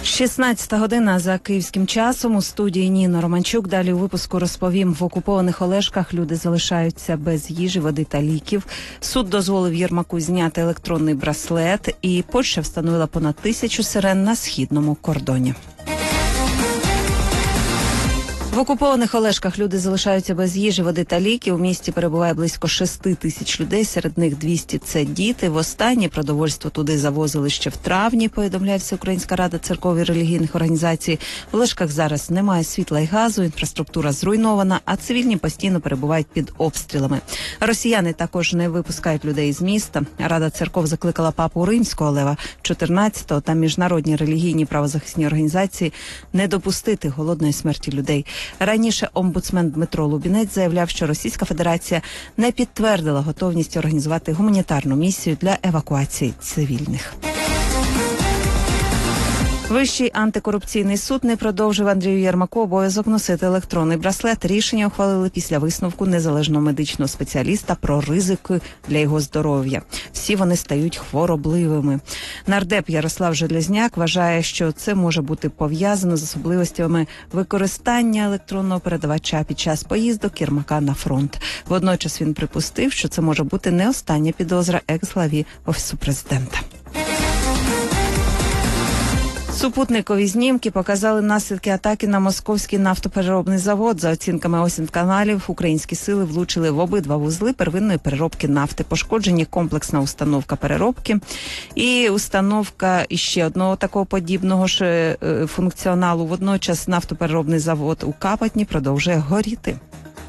16 година за київським часом. У студії Ніна Романчук. Далі у випуску розповім. В окупованих Олешках люди залишаються без їжі, води та ліків. Суд дозволив Єрмаку зняти електронний браслет. І Польща встановила понад 1000 сирен на східному кордоні. В окупованих Олешках люди залишаються без їжі, води та ліків. У місті перебуває близько 6000 людей, серед них 200 – це діти. Востаннє продовольство туди завозили ще в травні, повідомляє Всеукраїнська рада церков і релігійних організацій. В Олешках зараз немає світла і газу, інфраструктура зруйнована, а цивільні постійно перебувають під обстрілами. Росіяни також не випускають людей з міста. Рада церков закликала папу Римського Лева XIV та міжнародні релігійні правозахисні організації не допустити голодної смерті людей. Раніше омбудсмен Дмитро Лубінець заявляв, що Російська Федерація не підтвердила готовність організувати гуманітарну місію для евакуації цивільних. Вищий антикорупційний суд не продовжив Андрію Єрмаку обов'язок носити електронний браслет. Рішення ухвалили після висновку незалежного медичного спеціаліста про ризики для його здоров'я. Всі вони стають хворобливими. Нардеп Ярослав Железняк вважає, що це може бути пов'язано з особливостями використання електронного передавача під час поїздок Єрмака на фронт. Водночас він припустив, що це може бути не остання підозра екс-главі Офісу Президента. Супутникові знімки показали наслідки атаки на московський нафтопереробний завод. За оцінками осінканалів, українські сили влучили в обидва вузли первинної переробки нафти. Пошкоджені комплексна установка переробки і установка іще одного такого подібного ж функціоналу. Водночас нафтопереробний завод у Капотні продовжує горіти.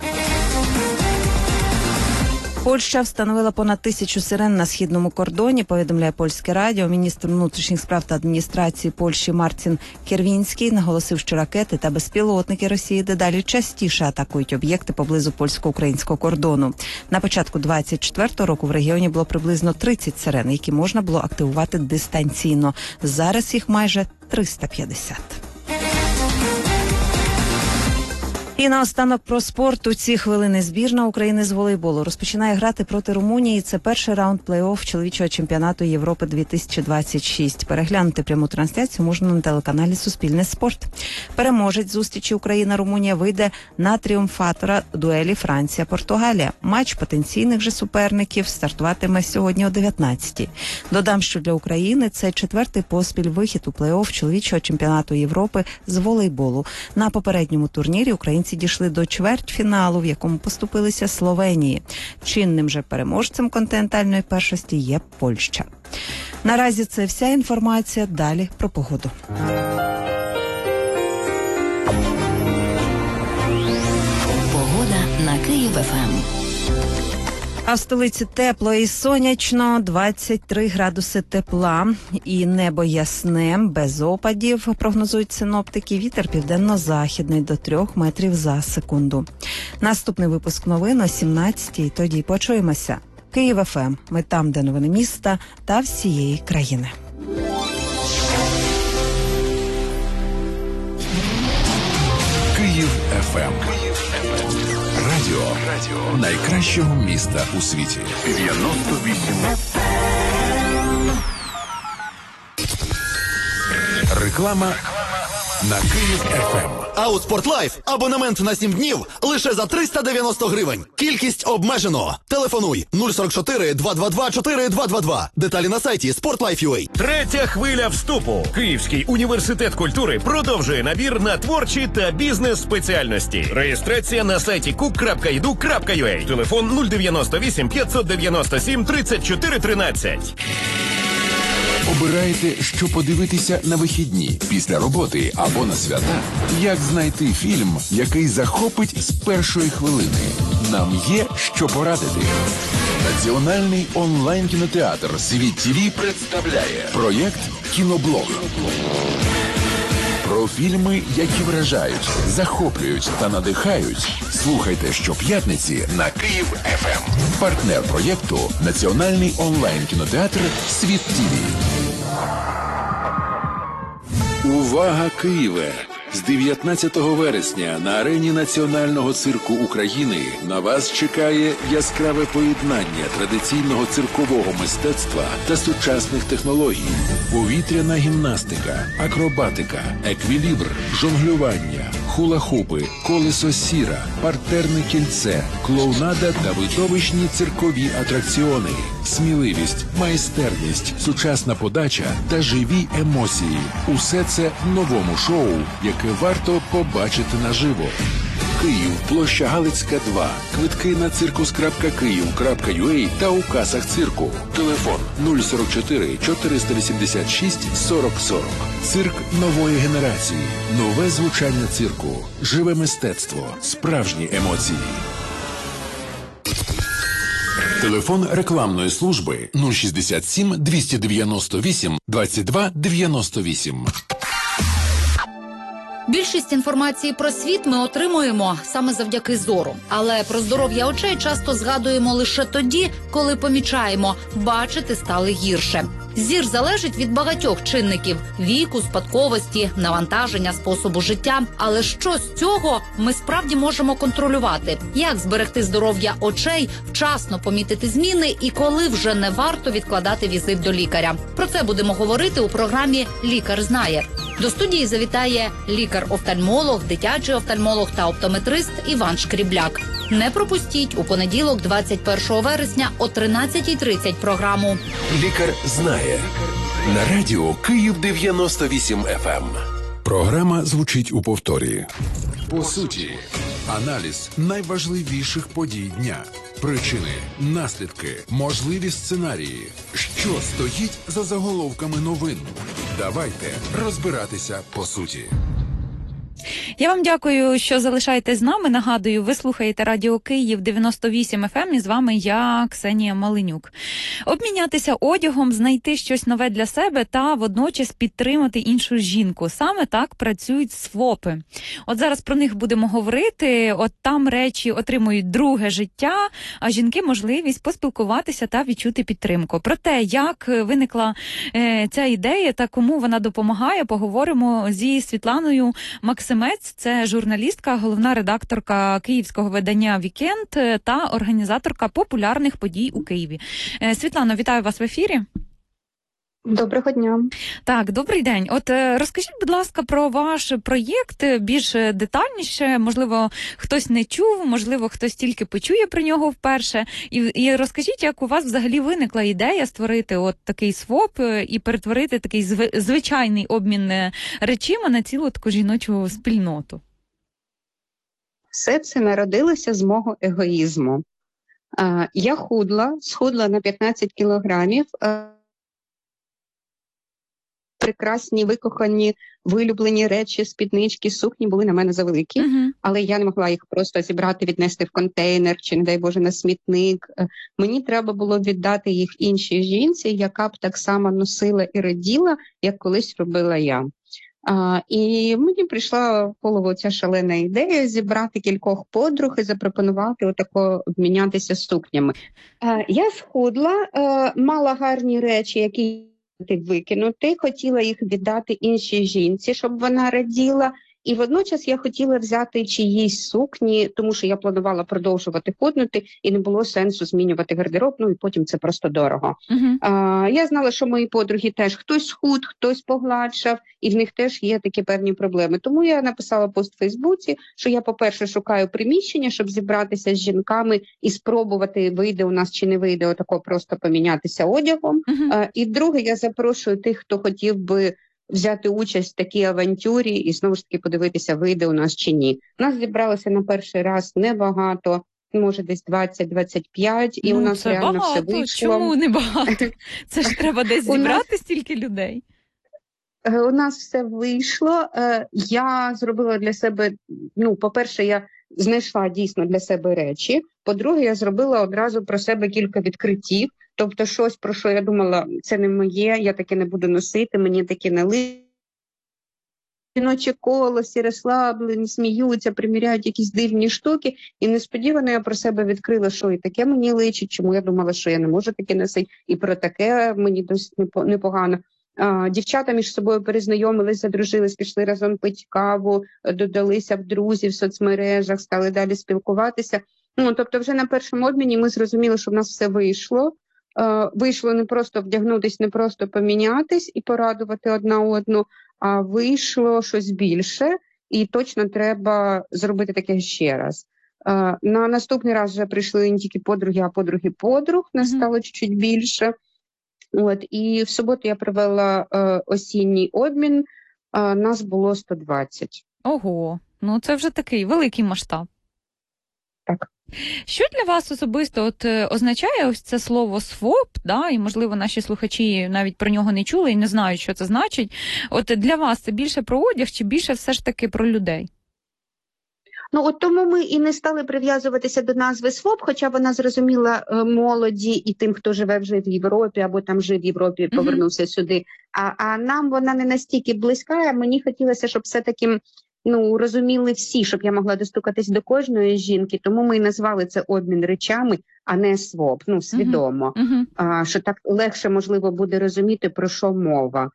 Польща встановила понад 1000 сирен на східному кордоні, повідомляє Польське радіо. Міністр внутрішніх справ та адміністрації Польщі Марцін Кєрвінський наголосив, що ракети та безпілотники Росії дедалі частіше атакують об'єкти поблизу польсько-українського кордону. На початку 24-го року в регіоні було приблизно 30 сирен, які можна було активувати дистанційно. Зараз їх майже 350. І наостанок про спорт. У ці хвилини збірна України з волейболу розпочинає грати проти Румунії. Це перший раунд плей-офф чоловічого чемпіонату Європи 2026. Переглянути пряму трансляцію можна на телеканалі «Суспільне спорт». Переможець зустрічі Україна-Румунія вийде на тріумфатора дуелі Франція-Португалія. Матч потенційних же суперників стартуватиме сьогодні о 19-й. Додам, що для України це 4-й поспіль вихід у плей-офф чоловічого чемпіонату Європи з волейболу. На попередньому турнірі українці дійшли до чвертьфіналу, в якому поступилися Словенії. Чинним же переможцем континентальної першості є Польща. Наразі це вся інформація. Далі про погоду. Погода на Київ-ФМ. А в столиці тепло і сонячно, 23 градуси тепла і небо ясне, без опадів, прогнозують синоптики. Вітер південно-західний до 3 метрів за секунду. Наступний випуск новин о 17-й, тоді почуємося. Київ-ФМ. Ми там, де новини міста та всієї країни. Київ-ФМ. Радіо найкращого міста у світі. 98. Реклама на Київ-ФМ. А у Спортлайф абонемент на 7 днів лише за 390 гривень. Кількість обмежено. Телефонуй 044 222 4222. Деталі на сайті Sportlife.ua. Третя хвиля вступу. Київський університет культури продовжує набір на творчі та бізнес-спеціальності. Реєстрація на сайті cook.edu.ua. Телефон 098 597 34 13. Обираєте, що подивитися на вихідні, після роботи або на свята? Як знайти фільм, який захопить з першої хвилини? Нам є що порадити. Національний онлайн-кінотеатр «Світ ТВ» представляє проєкт «Кіноблог». Про фільми, які вражають, захоплюють та надихають. Слухайте щоп'ятниці на Київ-ФМ. Партнер проєкту – Національний онлайн-кінотеатр «Світ ТВ». Увага, Києве! З 19 вересня на арені Національного цирку України на вас чекає яскраве поєднання традиційного циркового мистецтва та сучасних технологій. Повітряна гімнастика, акробатика, еквілібр, жонглювання, хула-хупи, колесо сіра, партерне кільце, клоунада та видовищні циркові атракціони. Сміливість, майстерність, сучасна подача та живі емоції. Усе це в новому шоу, яке варто побачити наживо. Київ, площа Галицька, 2. Квитки на circus.kyiv.ua та у касах цирку. Телефон 044 486 40 40. Цирк нової генерації. Нове звучання цирку. Живе мистецтво. Справжні емоції. Телефон рекламної служби 067 298 22 98. Більшість інформації про світ ми отримуємо саме завдяки зору. Але про здоров'я очей часто згадуємо лише тоді, коли помічаємо – бачити стали гірше. Зір залежить від багатьох чинників – віку, спадковості, навантаження, способу життя. Але що з цього ми справді можемо контролювати? Як зберегти здоров'я очей, вчасно помітити зміни і коли вже не варто відкладати візит до лікаря? Про це будемо говорити у програмі «Лікар знає». До студії завітає лікар-офтальмолог, дитячий офтальмолог та оптометрист Іван Шкрібляк. Не пропустіть у понеділок, 21 вересня о 13:30 програму Лікар знає. На радіо Київ 98 FM. Програма звучить у повторі. По суті, аналіз найважливіших подій дня. Причини, наслідки, можливі сценарії. Що стоїть за заголовками новин? Давайте розбиратися по суті. Я вам дякую, що залишаєтесь з нами. Нагадую, ви слухаєте Радіо Київ 98 FM, і з вами я, Ксенія Маленюк. Обмінятися одягом, знайти щось нове для себе та водночас підтримати іншу жінку. Саме так працюють СВОПи. От зараз про них будемо говорити. От там речі отримують друге життя, а жінки можливість поспілкуватися та відчути підтримку. Про те, як виникла ця ідея та кому вона допомагає, поговоримо зі Світланою Максимець. Це журналістка, головна редакторка київського видання «Вікенд» та організаторка популярних подій у Києві. Світлано, вітаю вас в ефірі. Доброго дня. Так, добрий день. От розкажіть, будь ласка, про ваш проєкт більш детальніше. Можливо, хтось не чув, можливо, хтось тільки почує про нього вперше. І розкажіть, як у вас взагалі виникла ідея створити от такий СВОП і перетворити такий звичайний обмін речима на цілу таку жіночу спільноту? Все це народилося з мого егоїзму. Я схудла на 15 кілограмів. Прекрасні, викохані, вилюблені речі, спіднички, сукні були на мене завеликі, але я не могла їх просто зібрати, віднести в контейнер чи, не дай Боже, на смітник. Мені треба було віддати їх іншій жінці, яка б так само носила і раділа, як колись робила я. І мені прийшла в голову ця шалена ідея зібрати кількох подруг і запропонувати отако обмінятися сукнями. Я схудла, мала гарні речі, які викинути, хотіла їх віддати іншій жінці, щоб вона раділа. І водночас я хотіла взяти чиїсь сукні, тому що я планувала продовжувати худнути, і не було сенсу змінювати гардероб, і потім це просто дорого. Я знала, що мої подруги теж хтось схуд, хтось погладшав, і в них теж є такі певні проблеми. Тому я написала пост в Фейсбуці, що я, по-перше, шукаю приміщення, щоб зібратися з жінками і спробувати, вийде у нас чи не вийде, отако просто помінятися одягом. І друге, я запрошую тих, хто хотів би взяти участь в такій авантюрі і знову ж таки подивитися, вийде у нас чи ні. Нас зібралося на перший раз небагато, може десь 20-25, і у нас реально багато. Все вийшло. Чому небагато? Це ж треба десь зібрати стільки людей. У нас все вийшло. Я зробила для себе, по-перше, я знайшла дійсно для себе речі. По-друге, я зробила одразу про себе кілька відкриттів. Тобто щось, про що я думала, це не моє, я таке не буду носити, мені таке не личить. Жіночі колосі, розслаблені, сміються, приміряють якісь дивні штуки. І несподівано я про себе відкрила, що і таке мені личить, чому я думала, що я не можу таке носити, і про таке мені досить непогано. Дівчата між собою перезнайомились, задружились, пішли разом пити каву, додалися в друзі в соцмережах, стали далі спілкуватися. Ну, тобто вже на першому обміні ми зрозуміли, що в нас все вийшло. Вийшло не просто вдягнутись, не просто помінятись і порадувати одна одну, а вийшло щось більше, і точно треба зробити таке ще раз. На наступний раз вже прийшли не тільки подруги, а подруги подруг, нас стало чуть-чуть більше. От, і в суботу я провела осінній обмін, нас було 120. Ого, ну це вже такий великий масштаб. Так. Що для вас особисто означає ось це слово «своп», да? І, можливо, наші слухачі навіть про нього не чули і не знають, що це значить. От для вас це більше про одяг чи більше все ж таки про людей? Ну, от тому ми і не стали прив'язуватися до назви СВОП, хоча вона зрозуміла молоді і тим, хто живе вже в Європі, або там жив в Європі і повернувся сюди. А нам вона не настільки близька, мені хотілося, щоб все-таки розуміли всі, щоб я могла достукатись до кожної жінки, тому ми і назвали це обмін речами, а не СВОП, свідомо. Що так легше, можливо, буде розуміти, про що мова.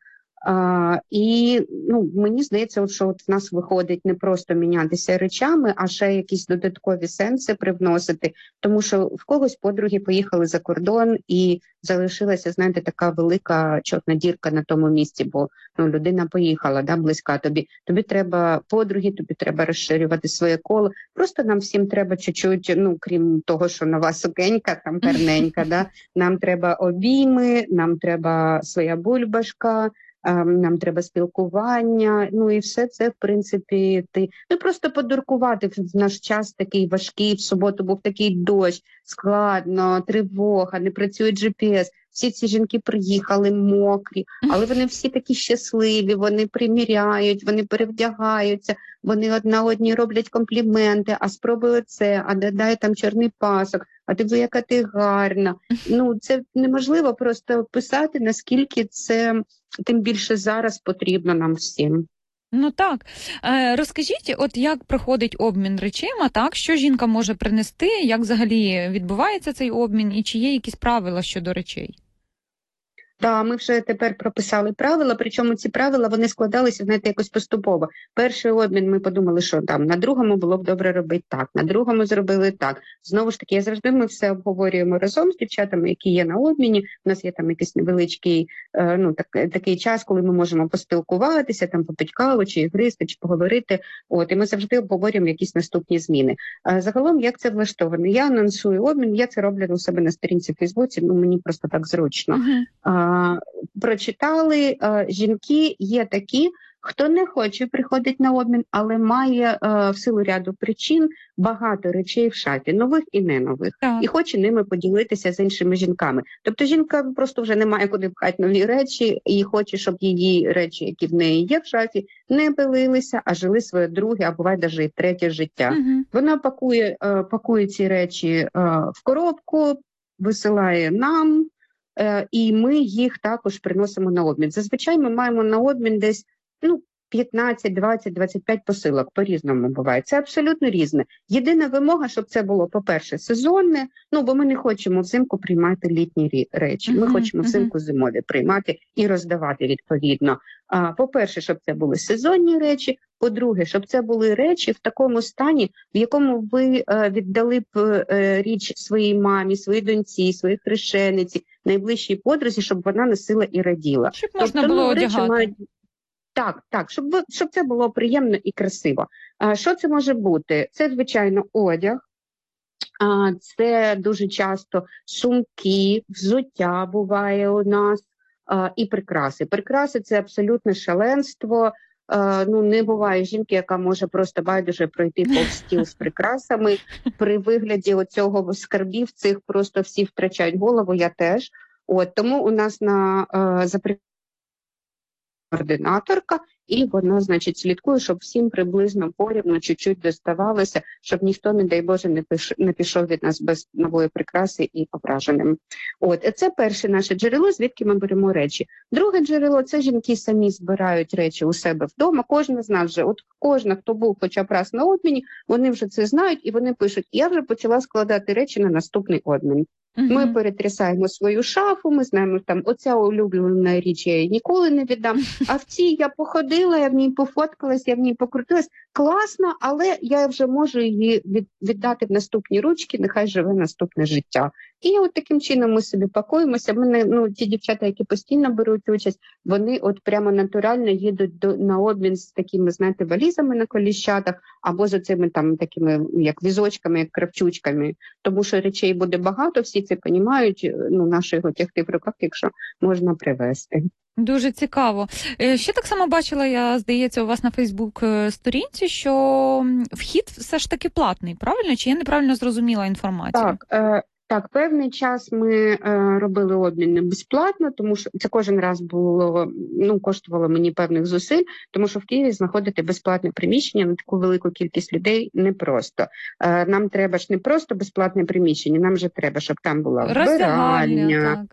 І мені здається, що в нас виходить не просто мінятися речами, а ще якісь додаткові сенси привносити, тому що в когось подруги поїхали за кордон і залишилася, знаєте, така велика чорна дірка на тому місці, бо людина поїхала, близька тобі. Тобі треба подруги, тобі треба розширювати своє коло. Просто нам всім треба чуть-чуть, крім того, що нова сукенька, там гарненька, нам треба обійми, нам треба своя бульбашка, нам треба спілкування, і все це, в принципі, просто подуркувати в наш час такий важкий, в суботу був такий дощ, складно, тривога, не працює GPS, всі ці жінки приїхали мокрі, але вони всі такі щасливі, вони приміряють, вони перевдягаються, вони одна одній роблять компліменти, а спробуй це, а дай там чорний пасок, а ти яка ти гарна. Це неможливо просто описати, наскільки це, тим більше зараз потрібно нам всім. Ну так. Розкажіть, от як проходить обмін речима, так? Що жінка може принести, як взагалі відбувається цей обмін і чи є якісь правила щодо речей? Так, ми вже тепер прописали правила, причому ці правила, вони складалися, знаєте, якось поступово. Перший обмін ми подумали, що там на другому було б добре робити так, на другому зробили так. Знову ж таки, ми все обговорюємо разом з дівчатами, які є на обміні. У нас є там якийсь невеличкий такий час, коли ми можемо поспілкуватися, там попити каву, чи гристи, чи поговорити. І ми завжди обговорюємо якісь наступні зміни. Загалом, як це влаштовано? Я анонсую обмін, я це роблю у себе на сторінці в Фейсбуці, мені просто так зручно. Прочитали, жінки є такі, хто не хоче приходити на обмін, але має в силу ряду причин багато речей в шафі, нових і не нових, і хоче ними поділитися з іншими жінками. Тобто жінка просто вже не має куди пхати нові речі і хоче, щоб її речі, які в неї є в шафі, не пилилися, а жили своє друге, а буває навіть і третє життя. Вона пакує ці речі в коробку, висилає нам, і ми їх також приносимо на обмін. Зазвичай ми маємо на обмін десь 15, 20, 25 посилок, по-різному буває. Це абсолютно різне. Єдина вимога, щоб це було, по-перше, сезонне, бо ми не хочемо взимку приймати літні речі. Ми хочемо взимку зимові приймати і роздавати відповідно. По-перше, щоб це були сезонні речі. По-друге, щоб це були речі в такому стані, в якому ви віддали б річ своїй мамі, своїй доньці, своїй хрещениці, найближчій подрузі, щоб вона носила і раділа. Щоб можна було одягати. Так, щоб це було приємно і красиво. Що це може бути? Це, звичайно, одяг, це дуже часто сумки, взуття буває у нас, і прикраси. Прикраси – це абсолютне шаленство. Не буває жінки, яка може просто байдуже пройти повз стіл з прикрасами. При вигляді оцього скарбів цих просто всі втрачають голову, я теж. Тому у нас координаторка, і вона, слідкує, щоб всім приблизно порівну чуть-чуть доставалося, щоб ніхто, не дай Боже, не пішов від нас без нової прикраси і ображеним. Це перше наше джерело, звідки ми беремо речі. Друге джерело – це жінки самі збирають речі у себе вдома. Кожна з нас вже, кожна, хто був хоча б раз на обміні, вони вже це знають і вони пишуть: я вже почала складати речі на наступний обмін. Ми перетрясаємо свою шафу, ми знаємо, там, оця улюблена річ я їй ніколи не віддам, а в цій я походила, я в ній пофоткалась, я в ній покрутилась. Класно, але я вже можу її віддати в наступні ручки, нехай живе наступне життя. І от таким чином ми собі пакуємося. Мене, ті дівчата, які постійно беруть участь, вони от прямо натурально їдуть на обмін з такими, знаєте, валізами на коліщатах, або з оцими там такими, як візочками, як кравчучками. Тому що речей буде багато, всі це розуміють, нащо його тягти в руках, якщо можна привезти. Дуже цікаво. Ще так само бачила, я, здається, у вас на Фейсбук-сторінці, що вхід все ж таки платний, правильно? Чи я неправильно зрозуміла інформацію? Так, певний час ми робили обміни безплатно, тому що це кожен раз було, коштувало мені певних зусиль, тому що в Києві знаходити безплатне приміщення на таку велику кількість людей непросто. Нам треба ж не просто безплатне приміщення, нам же треба, щоб там була вбиральня,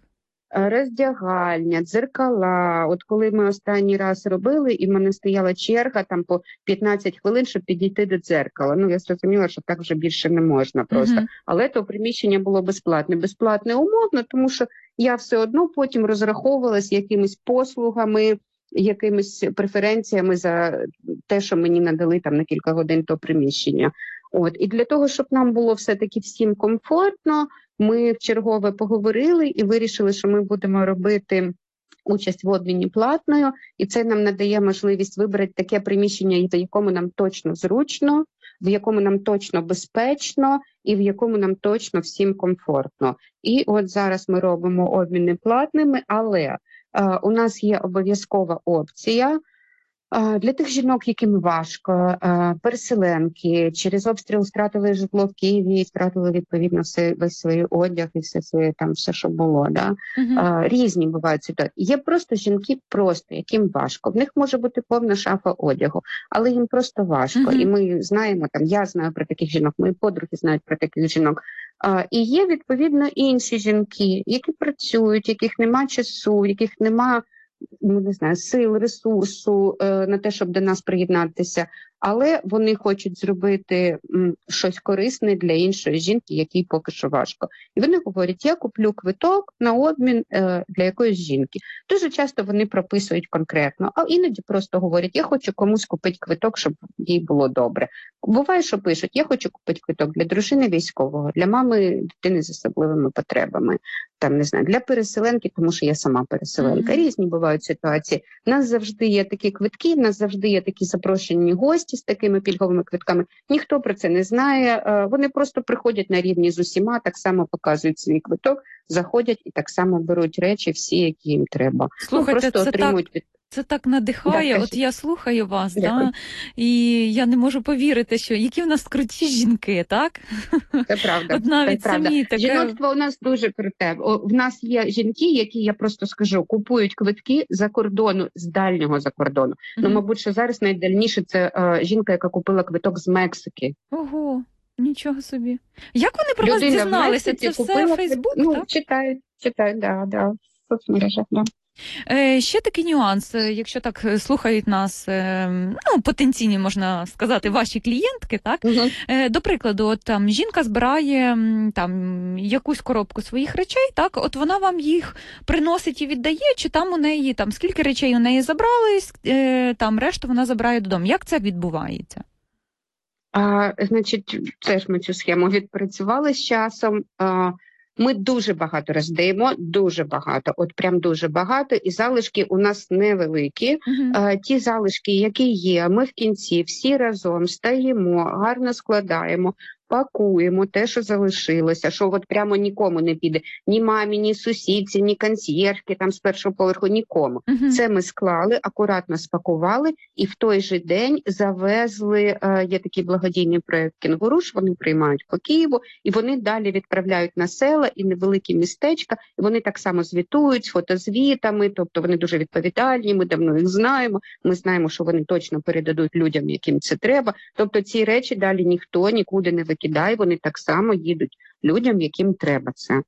роздягальня, дзеркала. От коли ми останній раз робили, і в мене стояла черга там по 15 хвилин, щоб підійти до дзеркала. Я зрозуміла, що так вже більше не можна просто. Але то приміщення було безплатне. Безплатне умовно, тому що я все одно потім розраховувалась якимись послугами, якимись преференціями за те, що мені надали там на кілька годин то приміщення. І для того, щоб нам було все-таки всім комфортно, ми вчергове поговорили і вирішили, що ми будемо робити участь в обміні платною, і це нам надає можливість вибрати таке приміщення, в якому нам точно зручно, в якому нам точно безпечно і в якому нам точно всім комфортно. І от зараз ми робимо обміни платними, але у нас є обов'язкова опція для тих жінок, яким важко, переселенки, через обстріл втратили житло в Києві, втратили, відповідно, весь свій одяг і все, що було. Да? Різні бувають ситуації. Є просто жінки, яким важко. В них може бути повна шафа одягу, але їм просто важко. І ми знаємо, я знаю про таких жінок, мої подруги знають про таких жінок. І є, відповідно, інші жінки, які працюють, яких нема часу, яких нема сил, ресурсу на те, щоб до нас приєднатися, але вони хочуть зробити щось корисне для іншої жінки, якій поки що важко. І вони говорять, я куплю квиток на обмін для якоїсь жінки. Дуже часто вони прописують конкретно, а іноді просто говорять, я хочу комусь купити квиток, щоб їй було добре. Буває, що пишуть, я хочу купити квиток для дружини військового, для мами дитини з особливими потребами, для переселенки, тому що я сама переселенка. Різні бувають ситуації. У нас завжди є такі квитки, в нас завжди є такі запрошені гості з такими пільговими квитками. Ніхто про це не знає. Вони просто приходять на рівні з усіма, так само показують свій квиток, заходять і так само беруть речі всі, які їм треба. Слухайте, просто отримують це так надихає. От я слухаю вас, і я не можу повірити, що які в нас круті жінки, так? Це правда. От навіть самі таке... Жіноцтво у нас дуже круте. В нас є жінки, які, я просто скажу, купують квитки за кордону, з дальнього за кордону. Мабуть, що зараз найдальніше це жінка, яка купила квиток з Мексики. Ого, нічого собі. Як вони про вас дізналися? Це все Фейсбук, так? Читають, в соцмережах, Ще такий нюанс, якщо так слухають нас, потенційні, можна сказати, ваші клієнтки, так? До прикладу, жінка збирає якусь коробку своїх речей, так? От вона вам їх приносить і віддає, чи там у неї, скільки речей у неї забрались, решту вона забирає додому. Як це відбувається? Це ж ми цю схему відпрацювали з часом. Ми дуже багато роздаємо, дуже багато, от прям дуже багато, і залишки у нас невеликі. Ті залишки, які є, ми в кінці всі разом стаємо, гарно складаємо, пакуємо те, що залишилося, що от прямо нікому не піде, ні мамі, ні сусідці, ні консьєржки там з першого поверху, нікому. Це ми склали, акуратно спакували і в той же день завезли, є такий благодійний проєкт «Кінгуруш», вони приймають по Києву, і вони далі відправляють на села і невеликі містечка, і вони так само звітують з фотозвітами, тобто вони дуже відповідальні, ми давно їх знаємо, ми знаємо, що вони точно передадуть людям, яким це треба, тобто ці речі далі ніхто нікуди не викидає, вони так само їдуть людям, яким треба це.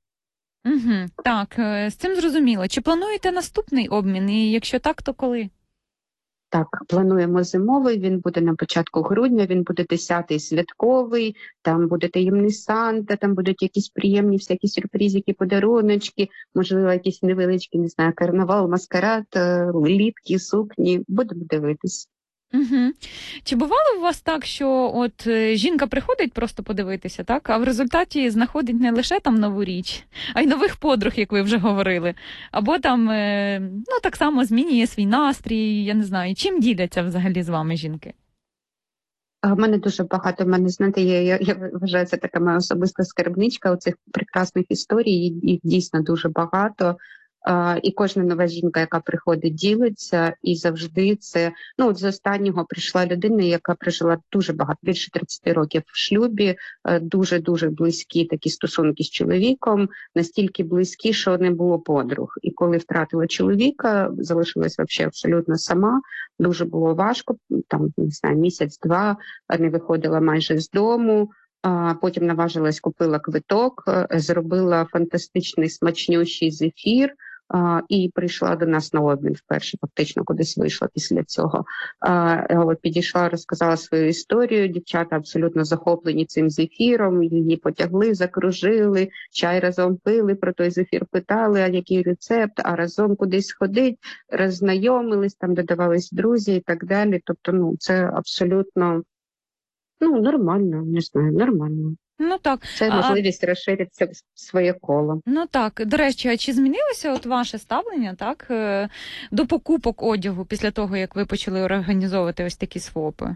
Так, з цим зрозуміло. Чи плануєте наступний обмін? І якщо так, то коли? Так, плануємо зимовий, він буде на початку грудня, він буде 10-й святковий, там буде таємний Санта, там будуть якісь приємні всякі сюрпризики, подаруночки, можливо, якісь невеличкі, не знаю, карнавал, маскарад, літки, сукні. Будемо дивитись. Угу. Чи бувало у вас так, що от жінка приходить просто подивитися, так? А в результаті знаходить не лише там нову річ, а й нових подруг, як ви вже говорили. Або там, ну, так само змінює свій настрій, я не знаю. Чим діляться взагалі з вами жінки? А в мене дуже багато, в мене, знаєте, я вважаю, це така моя особиста скарбничка оцих прекрасних історій, їх дійсно дуже багато. І кожна нова жінка, яка приходить, ділиться, і завжди це, ну, от з останнього прийшла людина, яка прожила дуже багато, більше 30 років в шлюбі, дуже-дуже близькі такі стосунки з чоловіком, настільки близькі, що не було подруг. І коли втратила чоловіка, залишилась взагалі абсолютно сама, дуже було важко, там, не знаю, місяць-два, не виходила майже з дому. Потім наважилась, купила квиток, зробила фантастичний смачнющий зефір і прийшла до нас на обмін вперше, фактично кудись вийшла після цього. Підійшла, розказала свою історію, дівчата абсолютно захоплені цим зефіром, її потягли, закружили, чай разом пили, про той зефір питали, а який рецепт, а разом кудись ходить, роззнайомились, там додавались друзі і так далі. Тобто, ну, це абсолютно... Ну, нормально, не знаю, нормально. Ну так. Це можливість розширити своє коло. Ну так. До речі, а чи змінилося от ваше ставлення, так, до покупок одягу після того, як ви почали організовувати ось такі свопи?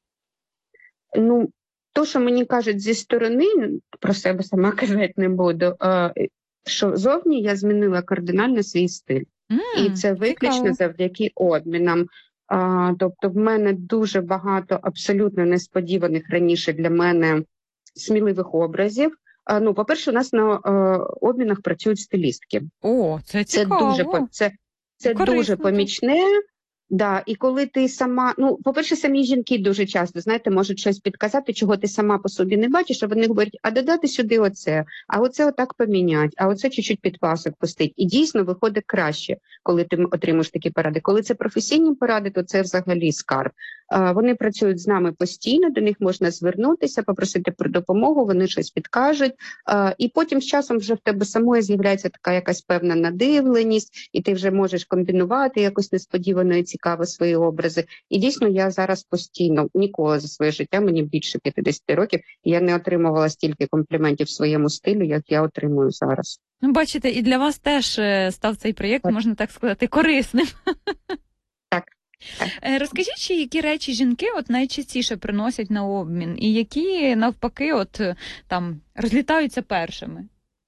Ну, то, що мені кажуть зі сторони, про себе сама казати не буду, що зовні я змінила кардинально свій стиль. І це виключно завдяки обмінам. Тобто в мене дуже багато абсолютно несподіваних раніше для мене сміливих образів. Ну, по-перше, у нас на обмінах працюють стилістки. О, це цікаво. Це дуже помічне. Да, і коли ти сама, ну, по-перше, самі жінки дуже часто, знаєте, можуть щось підказати, чого ти сама по собі не бачиш, а вони говорять, а додати сюди оце, а оце отак помінять, а оце чуть-чуть під пасок пустить. І дійсно виходить краще, коли ти отримуєш такі поради. Коли це професійні поради, то це взагалі скарб. Вони працюють з нами постійно, до них можна звернутися, попросити про допомогу, вони щось підкажуть, і потім з часом вже в тебе самої з'являється така якась певна надивленість, і ти вже можеш комбінувати якось несподівано і цікаво свої образи. І дійсно я зараз постійно, ніколи за своє життя, мені більше 50 років, і я не отримувала стільки компліментів в своєму стилю, як я отримую зараз. Ну, бачите, і для вас теж став цей проєкт, можна так сказати, корисним. Так. Розкажіть, ще, які речі жінки от найчастіше приносять на обмін, і які, навпаки, от там розлітаються першими?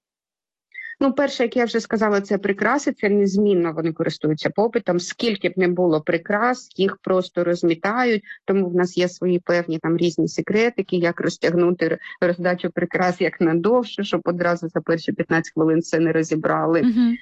Ну, перше, як я вже сказала, це прикраси, це незмінно вони користуються попитом. Скільки б не було прикрас, їх просто розмітають, тому в нас є свої певні там різні секретики, як розтягнути роздачу прикрас як надовше, щоб одразу за перші 15 хвилин все не розібрали.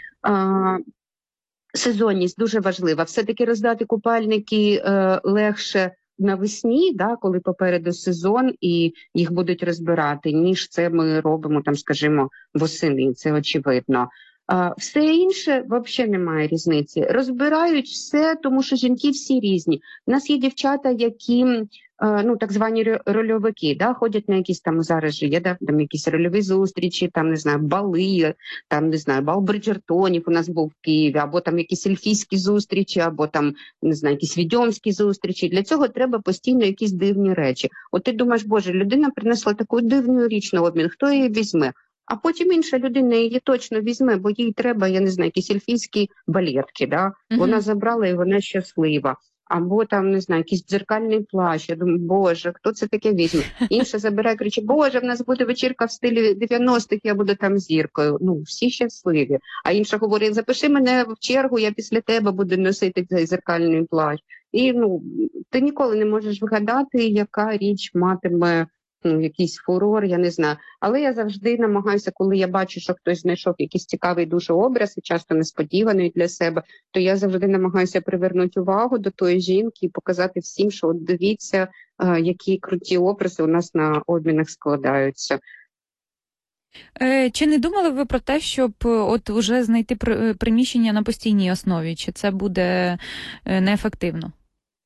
Сезонність дуже важлива. Все-таки роздати купальники легше навесні, да, коли попереду сезон і їх будуть розбирати, ніж це ми робимо, там, скажімо, восени, це очевидно. Все інше взагалі немає різниці. Розбирають все, тому що жінки всі різні. У нас є дівчата, які, ну, так звані рольовики, да, ходять на якісь там, зараз же є, да, там якісь рольові зустрічі, там, не знаю, бали, там, не знаю, бал Бриджертонів у нас був в Києві, або там якісь ельфійські зустрічі, або там, не знаю, якісь відьомські зустрічі. Для цього треба постійно якісь дивні речі. От ти думаєш, боже, людина принесла таку дивну річ на обмін, хто її візьме? А потім інша людина її точно візьме, бо їй треба, я не знаю, якісь ельфійські балетки, да? Вона забрала і вона щаслива. Або там, не знаю, якийсь дзеркальний плащ. Я думаю, боже, хто це таке візьме? Інша забирає, кричить, боже, в нас буде вечірка в стилі 90-х, я буду там зіркою. Ну, всі щасливі. А інша говорить, запиши мене в чергу, я після тебе буду носити цей дзеркальний плащ. І, ну, ти ніколи не можеш вгадати, яка річ матиме, ну, якийсь фурор, я не знаю. Але я завжди намагаюся, коли я бачу, що хтось знайшов якийсь цікавий дуже образ, і часто несподіваний для себе, то я завжди намагаюся привернути увагу до тої жінки і показати всім, що от дивіться, які круті образи у нас на обмінах складаються. Чи не думали ви про те, щоб от уже знайти приміщення на постійній основі? Чи це буде неефективно?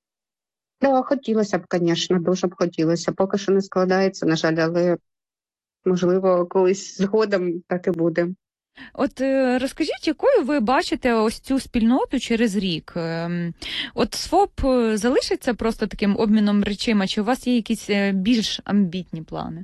Да, хотілося б, звісно, дуже б хотілося. Поки що не складається, на жаль, але можливо, колись згодом так і буде. От розкажіть, якою ви бачите ось цю спільноту через рік? От СФОП залишиться просто таким обміном речима, чи у вас є якісь більш амбітні плани?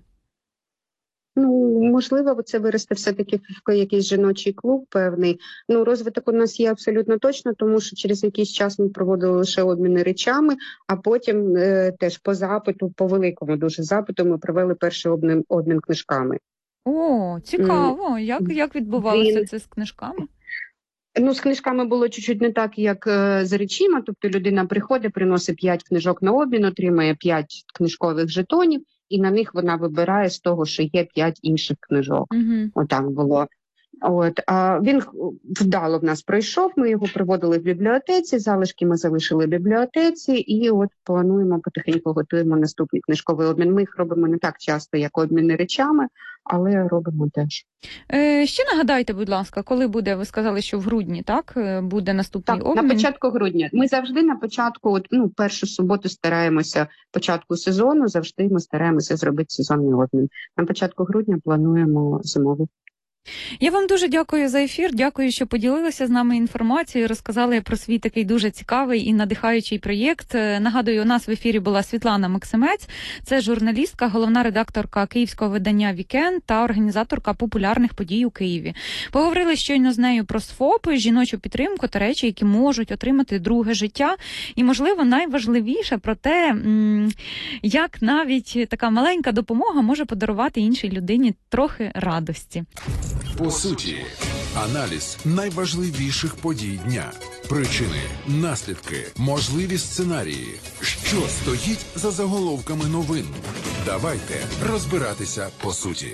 Ну, можливо, це виросте все-таки в якийсь жіночий клуб певний. Ну, розвиток у нас є абсолютно точно, тому що через якийсь час ми проводили лише обміни речами, а потім теж по запиту, по великому дуже запиту, ми провели перший обмін книжками. О, цікаво. Як відбувалося це з книжками? Ну, з книжками було чуть-чуть не так, як з речима. Тобто людина приходить, приносить 5 книжок на обмін, отримає 5 книжкових жетонів, і на них вона вибирає з того, що є 5 інших книжок. Отак було. А він вдало в нас пройшов, ми його проводили в бібліотеці, залишки ми залишили в бібліотеці, і от плануємо, потихеньку готуємо наступний книжковий обмін. Ми їх робимо не так часто, як обміни речами, але робимо теж. Ще нагадайте, будь ласка, коли буде, ви сказали, що в грудні, так, буде наступний обмін? На початку грудня. Ми завжди на початку, першу суботу стараємося, початку сезону, завжди ми стараємося зробити сезонний обмін. На початку грудня плануємо зимовий. Я вам дуже дякую за ефір, дякую, що поділилися з нами інформацією, розказали про свій такий дуже цікавий і надихаючий проєкт. Нагадую, у нас в ефірі була Світлана Максимець, це журналістка, головна редакторка київського видання «Вікенд» та організаторка популярних подій у Києві. Поговорили щойно з нею про СФОП, жіночу підтримку та речі, які можуть отримати друге життя. І, можливо, найважливіше про те, як навіть така маленька допомога може подарувати іншій людині трохи радості. По суті, аналіз найважливіших подій дня. Причини, наслідки, можливі сценарії. Що стоїть за заголовками новин? Давайте розбиратися по суті.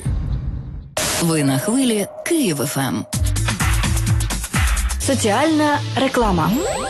Ви на хвилі Київ ФМ. Соціальна реклама.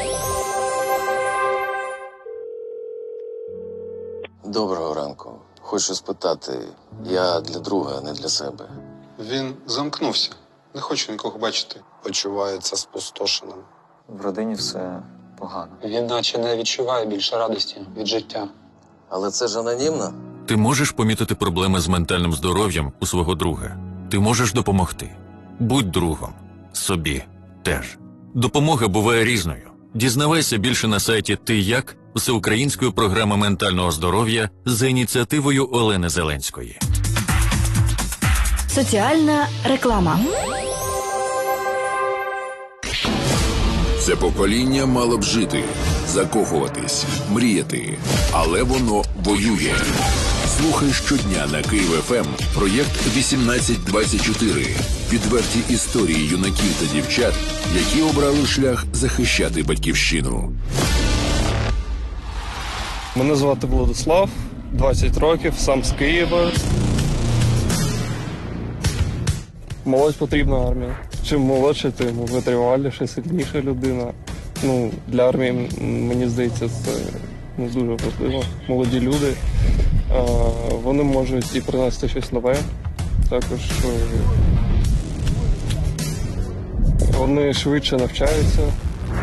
Доброго ранку. Хочу спитати, я для друга, а не для себе. Він замкнувся. Не хочу нікого бачити. Почувається спустошеним. В родині все погано. Він наче не відчуває більше радості від життя. Але це ж анонімно. Ти можеш помітити проблеми з ментальним здоров'ям у свого друга. Ти можеш допомогти. Будь другом. Собі теж. Допомога буває різною. Дізнавайся більше на сайті «Ти як» всеукраїнської програми ментального здоров'я за ініціативою Олени Зеленської. Соціальна реклама. Це покоління мало б жити, закохуватись, мріяти, але воно воює. Слухай щодня на Київ ФМ проєкт 1824. Відверті історії юнаків та дівчат, які обрали шлях захищати батьківщину. Мене звати Владислав, 20 років, сам з Києва. Молодь потрібна армія. Чим молодше, тим витриваліше, сильніша людина. Для армії, мені здається, це дуже важливо. Молоді люди, вони можуть і принести щось нове. Також вони швидше навчаються.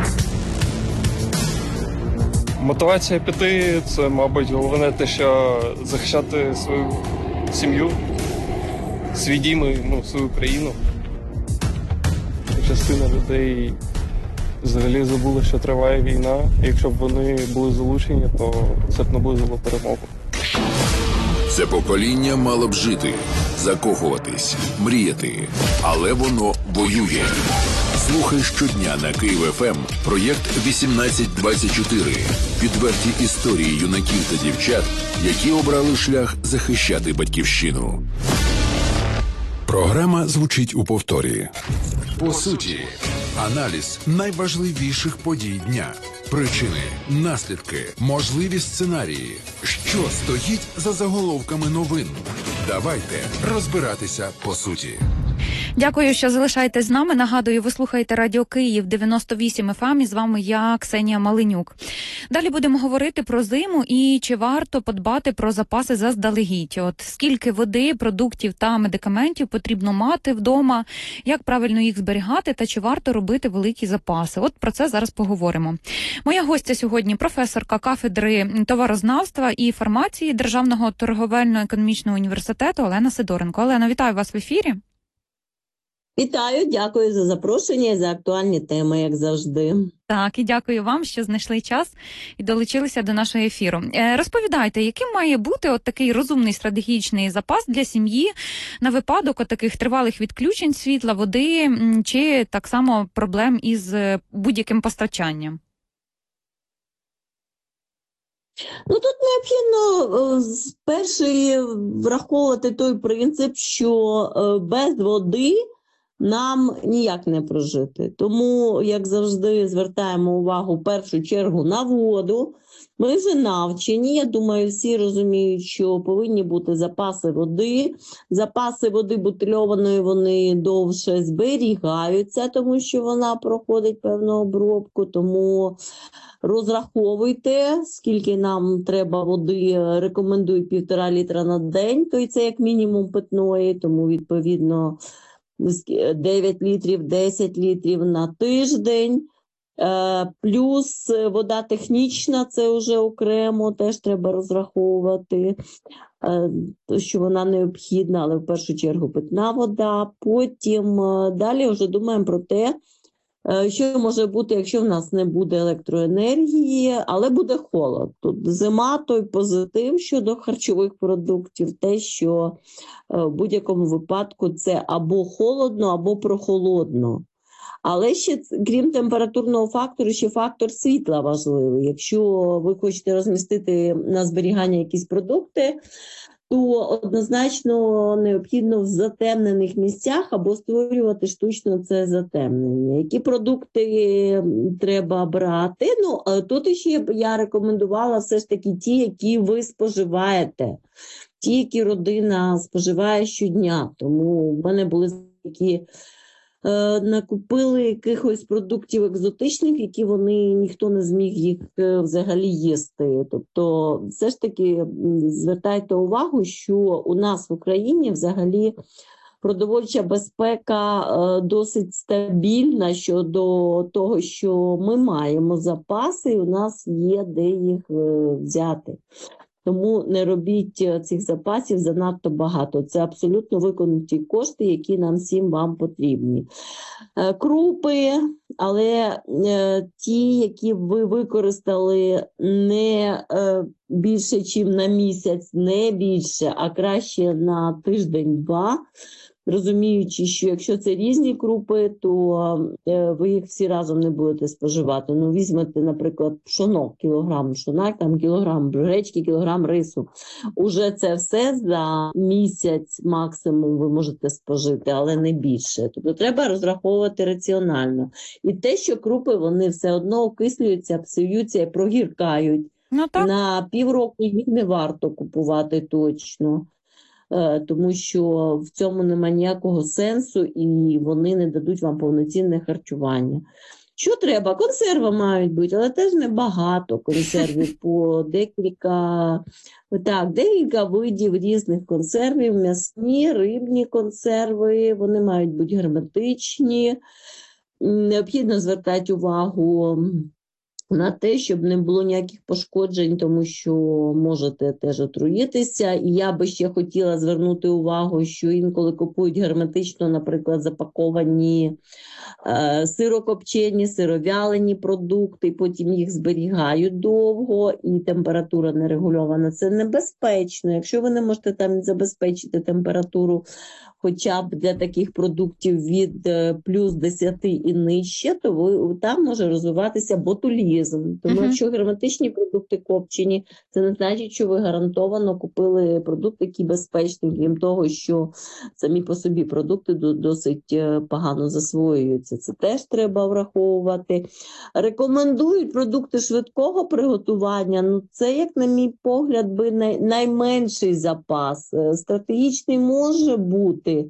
Мотивація піти – це, мабуть, головне те, що захищати свою сім'ю, свій дім і свою країну. Частина людей взагалі забула, що триває війна. Якщо б вони були залучені, то це б наблизило перемогу. Це покоління мало б жити, закохуватись, мріяти, але воно воює. Слухай щодня на Київ ФМ проєкт 1824. Відверті історії юнаків та дівчат, які обрали шлях захищати батьківщину. Програма звучить у повторі. По суті, аналіз найважливіших подій дня. Причини, наслідки, можливі сценарії. Що стоїть за заголовками новин? Давайте розбиратися по суті. Дякую, що залишаєтесь з нами. Нагадую, ви слухаєте Радіо Київ 98 FM, і з вами я, Ксенія Маленюк. Далі будемо говорити про зиму і чи варто подбати про запаси заздалегідь. От скільки води, продуктів та медикаментів потрібно мати вдома, як правильно їх зберігати та чи варто робити великі запаси. От про це зараз поговоримо. Моя гостя сьогодні професорка кафедри товарознавства і фармації Державного торговельно-економічного університету Олена Сидоренко. Олена, вітаю вас в ефірі. Вітаю, дякую за запрошення і за актуальні теми, як завжди. Так, і дякую вам, що знайшли час і долучилися до нашого ефіру. Розповідайте, яким має бути от такий розумний стратегічний запас для сім'ї на випадок от таких тривалих відключень світла, води чи так само проблем із будь-яким постачанням? Ну, тут необхідно перший враховувати той принцип, що без води нам ніяк не прожити. Тому, як завжди, звертаємо увагу в першу чергу на воду. Ми вже навчені, я думаю, всі розуміють, що повинні бути запаси води. Запаси води бутильованої, вони довше зберігаються, тому що вона проходить певну обробку, тому розраховуйте, скільки нам треба води, рекомендую 1,5 літра на день, то і це як мінімум питної, тому відповідно 9 літрів, 10 літрів на тиждень. Плюс вода технічна, це вже окремо, теж треба розраховувати, що вона необхідна, але в першу чергу питна вода. Потім далі вже думаємо про те, що може бути, якщо в нас не буде електроенергії, але буде холод. Тут зима, той позитив щодо харчових продуктів, те, що в будь-якому випадку це або холодно, або прохолодно. Але ще, крім температурного фактору, ще фактор світла важливий. Якщо ви хочете розмістити на зберігання якісь продукти, то однозначно необхідно в затемнених місцях або створювати штучно це затемнення. Які продукти треба брати? Ну, тут ще я рекомендувала все ж таки ті, які ви споживаєте, ті, які родина споживає щодня. Тому в мене були такі накупили якихось продуктів екзотичних, які ніхто не зміг їх взагалі їсти. Тобто все ж таки звертайте увагу, що у нас в Україні взагалі продовольча безпека досить стабільна щодо того, що ми маємо запаси і у нас є де їх взяти. Тому не робіть цих запасів занадто багато. Це абсолютно виконані кошти, які нам всім вам потрібні. Крупи, але ті, які ви використали не більше, ніж на місяць, не більше, а краще на тиждень-два, розуміючи, що якщо це різні крупи, то ви їх всі разом не будете споживати. Ну, візьмете, наприклад, пшоно, кілограм пшона, там кілограм гречки, кілограм рису. Уже це все за місяць максимум ви можете спожити, але не більше. Тобто треба розраховувати раціонально. І те, що крупи, вони все одно окислюються, псуються і прогіркають. Ну, так. На півроку їх не варто купувати точно. Тому що в цьому немає ніякого сенсу і вони не дадуть вам повноцінне харчування. Що треба? Консерви мають бути, але теж небагато консервів, по декілька видів різних консервів, м'ясні, рибні консерви, вони мають бути герметичні. Необхідно звертати увагу на те, щоб не було ніяких пошкоджень, тому що можете теж отруїтися. І я би ще хотіла звернути увагу, що інколи купують герметично, наприклад, запаковані сирокопчені, сировялені продукти, потім їх зберігають довго, і температура не регульована. Це небезпечно. Якщо ви не можете там забезпечити температуру хоча б для таких продуктів від плюс 10 і нижче, то там може розвиватися ботулізм. Тому якщо герметичні продукти копчені, це не значить, що ви гарантовано купили продукти, які безпечні, крім того, що самі по собі продукти досить погано засвоюються. Це теж треба враховувати. Рекомендують продукти швидкого приготування. Ну, це, як на мій погляд, найменший запас. Стратегічний може бути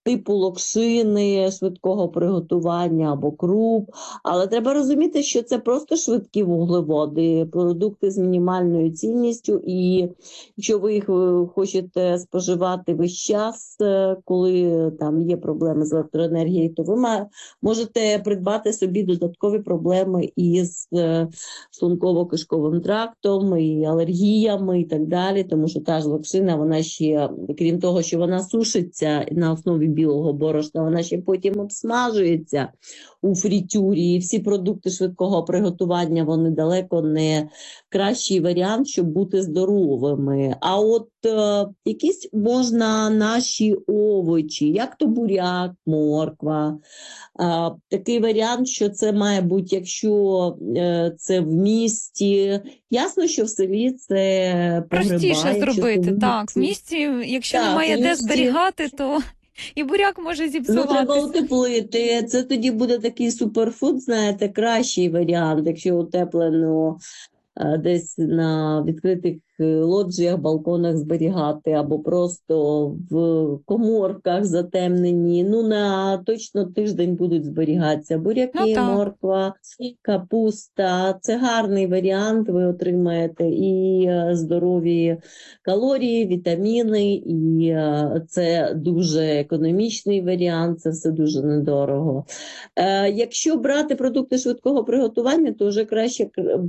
типу локшини швидкого приготування або круп. Але треба розуміти, що це просто швидкі вуглеводи, продукти з мінімальною цінністю. І якщо ви їх хочете споживати весь час, коли там є проблеми з електроенергією, то ви можете придбати собі додаткові проблеми із шлунково-кишковим трактом, і алергіями і так далі, тому що та ж локшина, вона ще, крім того, що вона сушиться на основі білого борошна, вона ще потім обсмажується у фритюрі, і всі продукти швидкого приготування, вони далеко не кращий варіант, щоб бути здоровими. А от якісь можна наші овочі, як то буряк, морква, такий варіант, що це має бути, якщо це в місті. Ясно, що в селі це простіше зробити, так. В місті, якщо немає де зберігати, то і буряк може зіпсуватися. Треба утеплити. Це тоді буде такий суперфуд, знаєте, кращий варіант, якщо утеплено десь на відкритих лоджіях, балконах зберігати, або просто в коморках затемнені. На точно тиждень будуть зберігатися буряки, морква, капуста. Це гарний варіант, ви отримаєте і здорові калорії, вітаміни, і це дуже економічний варіант, це все дуже недорого. Якщо брати продукти швидкого приготування, то вже краще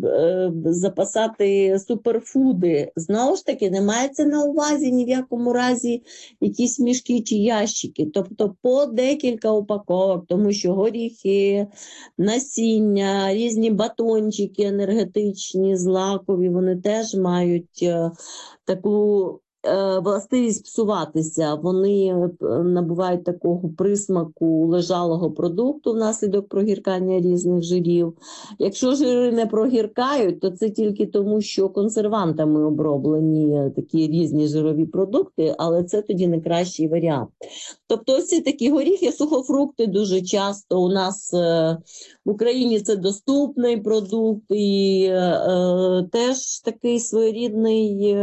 запасати суперфуди. Знову ж таки, не мається на увазі ні в якому разі якісь мішки чи ящики. Тобто по декілька упаковок, тому що горіхи, насіння, різні батончики енергетичні, злакові, вони теж мають таку властивість псуватися. Вони набувають такого присмаку лежалого продукту внаслідок прогіркання різних жирів. Якщо жири не прогіркають, то це тільки тому, що консервантами оброблені такі різні жирові продукти, але це тоді не кращий варіант. Тобто ось ці такі горіхи, сухофрукти дуже часто у нас в Україні це доступний продукт і теж такий своєрідний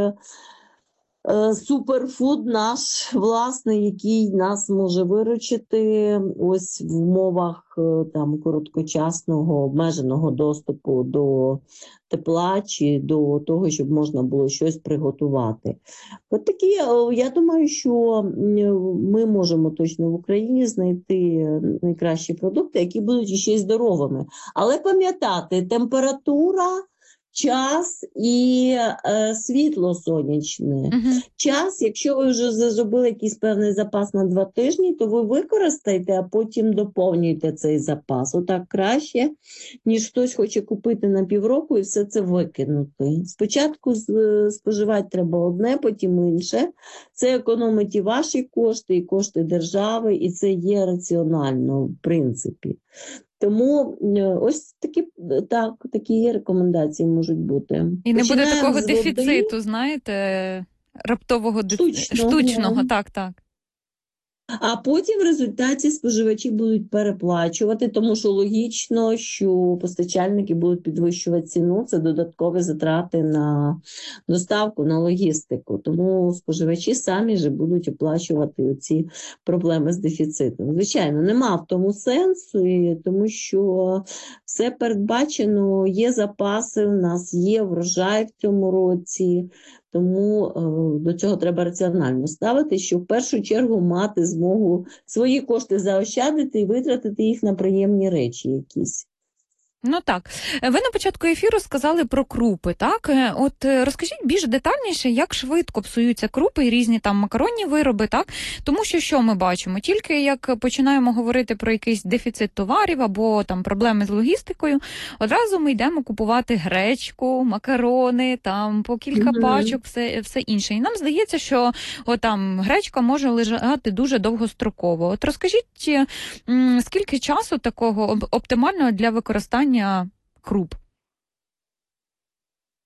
суперфуд наш власний, який нас може виручити ось в умовах там короткочасного обмеженого доступу до тепла чи до того, щоб можна було щось приготувати. От такі, я думаю, що ми можемо точно в Україні знайти найкращі продукти, які будуть ще й здоровими. Але пам'ятати, температура, час і світло сонячне. Час, якщо ви вже зробили якийсь певний запас на 2 тижні, то ви використаєте, а потім доповнюєте цей запас. Отак краще, ніж хтось хоче купити на півроку і все це викинути. Спочатку споживати треба одне, потім інше. Це економить і ваші кошти, і кошти держави, і це є раціонально, в принципі. Тому ось такі рекомендації можуть бути. І не буде такого дефіциту, знаєте, раптового штучного. Так. А потім в результаті споживачі будуть переплачувати, тому що логічно, що постачальники будуть підвищувати ціну, це додаткові затрати на доставку, на логістику. Тому споживачі самі ж будуть оплачувати ці проблеми з дефіцитом. Звичайно, нема в тому сенсу, тому що все передбачено, є запаси, у нас є врожай в цьому році. Тому до цього треба раціонально ставити, щоб в першу чергу мати змогу свої кошти заощадити і витратити їх на приємні речі якісь. Ну так. Ви на початку ефіру сказали про крупи, так? От розкажіть більш детальніше, як швидко псуються крупи і різні там макаронні вироби, так? Тому що ми бачимо? Тільки як починаємо говорити про якийсь дефіцит товарів або там проблеми з логістикою, одразу ми йдемо купувати гречку, макарони, там по кілька пачок, все інше. І нам здається, що там гречка може лежати дуже довгостроково. От розкажіть, скільки часу такого оптимального для використання круп?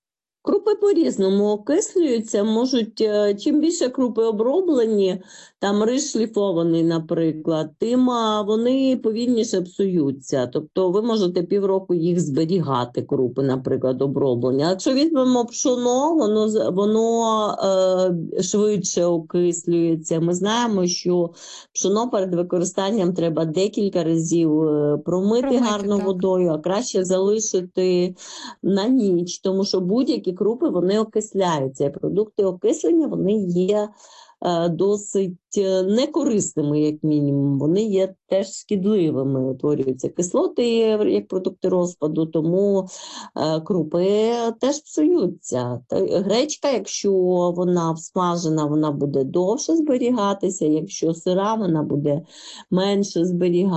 Крупи по-різному окислюються, можуть, чим більше крупи оброблені, там рис шліфований, наприклад, тим вони повільніше псуються. Тобто ви можете півроку їх зберігати, крупи, наприклад, оброблені. А якщо візьмемо пшоно, воно швидше окислюється. Ми знаємо, що пшоно перед використанням треба декілька разів промити гарно водою, а краще залишити на ніч, тому що будь-які крупи, вони окисляються. І продукти окислення, вони є досить некорисними, як мінімум. Вони є теж шкідливими, утворюються кислоти, як продукти розпаду, тому крупи теж псуються. Гречка, якщо вона всмажена, вона буде довше зберігатися, якщо сира, вона буде менше зберігатися.